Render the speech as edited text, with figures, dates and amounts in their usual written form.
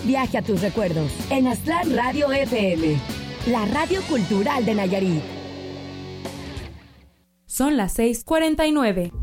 viaje a tus recuerdos en Aztlán Radio FM, la radio cultural de Nayarit. Son las 6:49.